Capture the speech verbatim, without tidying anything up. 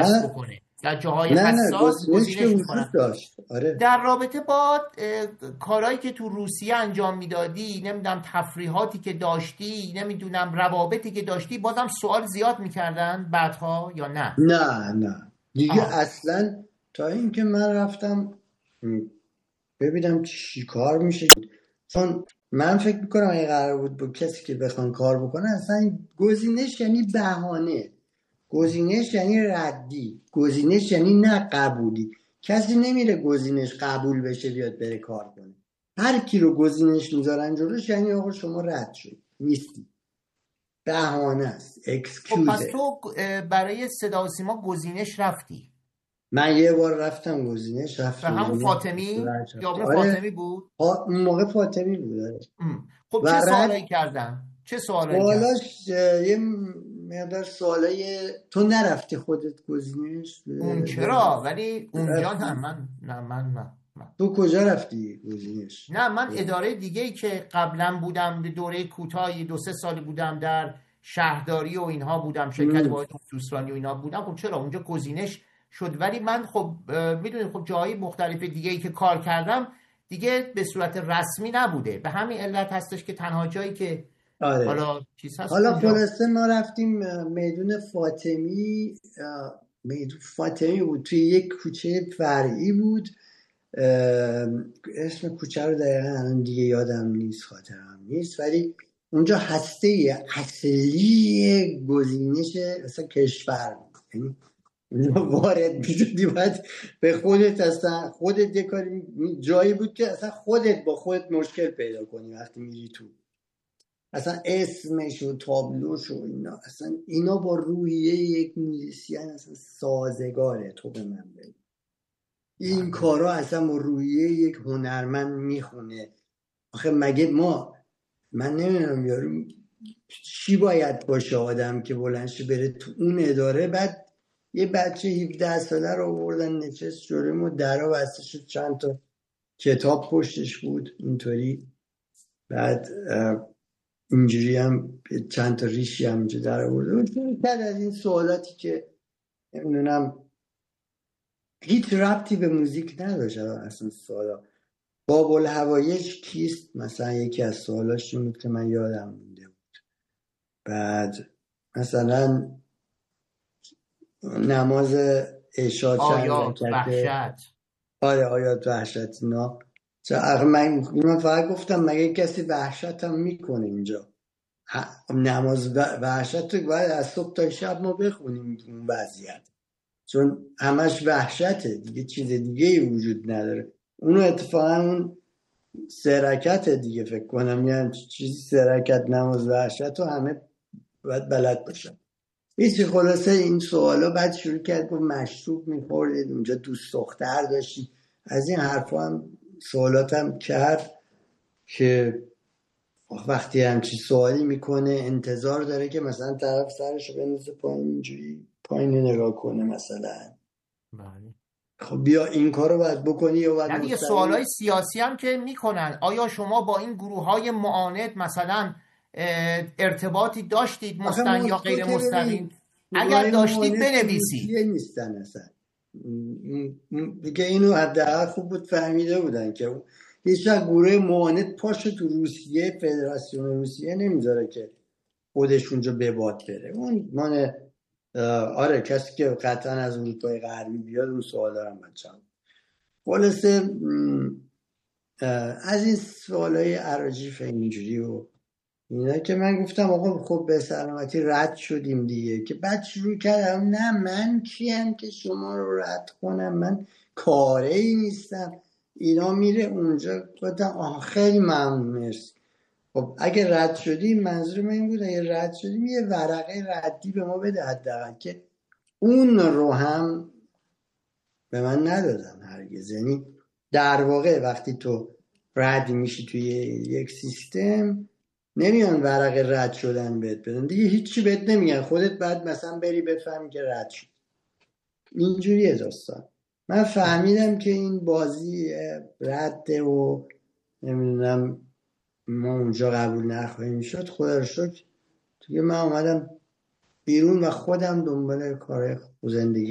حذف بکنه، در جاهای نه نه حساس گزینش که گزینش وجود میکنن. داشت. آره در رابطه با کارهایی که تو روسیه انجام میدادی، نمیدونم تفریحاتی که داشتی، نمیدونم روابطی که داشتی، بازم سوال زیاد میکردن بعدها یا نه؟ نه نه دیگه آها. اصلا تا اینکه من رفتم ببینم چی کار میشه، چون من فکر میکنم اگه قرار بود با کسی که بخوان کار بکنه، اصلا گزینش یعنی بهانه، گزینش یعنی ردی، گزینش یعنی نه قبولی. کسی نمیره گزینش قبول بشه بیاد بره کار کنه. هر کی رو گزینش میذارن جلوش یعنی آقا شما رد شد، نیستی، بهانه است، خب پس اکسکیوزه. تو برای صدا و سیما گزینش رفتی؟ من یه بار رفتم گزینش، به رفت همون گزینش فاطمی؟ رد شد. خیابون آره فاطمی بود؟ ها- اون موقع فاطمی بود. آره. ام. خب و چه رد سوالایی کردن؟ چه سوالایی کردن؟ سوالاش اه، یه مقدار سوالای تو نرفتی خودت گزینش اون اه، یا چرا، ولی اونجا نه. رفتی؟ من نه من نه من. تو کجا رفتی گزینش؟ نه من اداره دیگه ای که قبلا بودم، دوره کوتاهی دو سه سالی بودم در شهرداری و اینها بودم، شرکت واحد دوسترانی و اینها بودم. خب چرا اونجا گزینش شد، ولی من خب میدونید خب جاهای مختلف دیگه ای که کار کردم دیگه به صورت رسمی نبوده، به همین علت هستش که تنها جایی که آره. حالا چیز هست حالا اونجا. خلاصه ما رفتیم اه، میدون فاطمی. اه، میدون فاطمی بود، توی یک کوچه فرعی بود. اه، اسم کوچه رو دقیقا الان دیگه یادم نیست، خاطرم نیست، ولی اونجا هسته اصلی گزینش اصلا کشور بود. یعنی اونجا وارد میشدی باید به خودت، اصلا خودت یه کاری می- جایی بود که اصلا خودت با خودت مشکل پیدا کنی وقتی میری تو. اصلا اسمش و تابلوش و اینا، اصلا اینا با روحیه یک موزیسین اصلا سازگاره. تو به من بگو این کارا اصلا با روحیه یک هنرمند میخونه. آخه مگه ما، من نمیدونم یارو چی باید باشه آدم که بلندشه بره تو اون اداره، بعد یه بچه هفده ساله رو آوردن نشست جلوی ما، درا بسته شد، چند تا کتاب پشتش بود اینطوری، بعد اینجوری هم چند تا ریشی هم اینجا در آورده بود. بعد از این سوالاتی که نمیدونم هیچ ربطی به موزیک نداشت اصلا سوالا. باب الهوایج کیست مثلا یکی از سوالاش این بود که من یادم مونده بود. بعد مثلا نماز عشا چند آیات رکعته؟ وحشت. آره آیات وحشت اینا. من من فقط گفتم مگه کسی وحشت هم میکنه اینجا؟ نماز وحشت رو باید از صبح تا شب ما بخونیم اون وضعیت، چون همش وحشته دیگه، چیز دیگه ای وجود نداره. اونو اتفاقا اون سه رکعت دیگه فکر کنم، یعنی چیزی سه رکعت نماز وحشت رو همه باید بلد باشن. هیچی، خلاصه این سوالا بعد شروع کرد با مشروب میخوردید اونجا، دوست دختر داشتی، از این حرفا هم سوالات هم کرد که وقتی همچی سوالی میکنه انتظار داره که مثلا طرف سرشو بندازه پایین، اینجوری پایین نگاه کنه مثلا. بله. خب بیا این کارو باید بکنی یا باید نه دیگه مستقیم. سوالای سیاسی هم که میکنن، آیا شما با این گروه های معاند مثلا ارتباطی داشتید آخه مستقیم یا مسکو غیر که مستقیم؟ ببین اگر گروهای داشتید معاند که بنویسید. روسیه نیستن اصلا دیگه، اینو حداقل خوب بود فهمیده بودن که هیچ وقت گروه معاند پاشو تو روسیه، فدراسیون روسیه نمیذاره که خودش اونجا به باد بره. اون مانه آره کسی که قطعا از اروپای غربی بیاد اون سوال دارم بچه‌ها. خلاصه از این سوالای عراجیف اینجوری و اینا که من گفتم آقا خب به سلامتی رد شدیم دیگه، که بعد شروع کردم نه من کیم که شما رو رد کنم، من کاره ای نیستم. اینا میره اونجا گفتم آه خیلی ممنون مرسی. خب اگه رد شدیم، منظور من این بود اگه رد شدیم یه ورقه ردی به ما بده حداقل، که اون رو هم به من ندادن هرگز. یعنی در واقع وقتی تو رد میشی توی یک سیستم نمیان ورق رد شدن بهت بدن دیگه، هیچی بهت نمیگن، خودت بعد مثلا بری بفهمی که رد شد. اینجوریه داستان. من فهمیدم که این بازی رده و نمیدونم ما اونجا قبول نخواهیم شد. خدا رو شکر دیگه من اومدم بیرون و خودم دنبال کار زندگی